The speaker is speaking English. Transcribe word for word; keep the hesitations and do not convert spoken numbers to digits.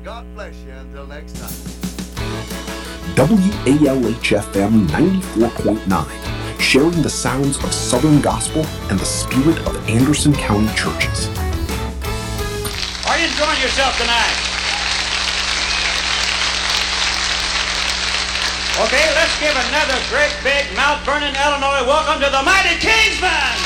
God bless you until next time. W A L H F M ninety-four point nine, sharing the sounds of Southern gospel and the spirit of Anderson County churches. Are you enjoying yourself tonight? Okay, let's give another great big Mount Vernon, Illinois welcome to the Mighty Kingsmen!